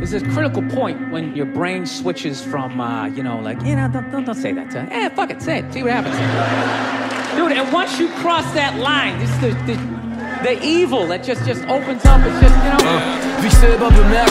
There's a critical point when your brain switches from, don't say that to her. Fuck it, say it. See what happens. Dude, and once you cross that line, this is the evil that just opens up. It's just, Wie ich selber bemerke,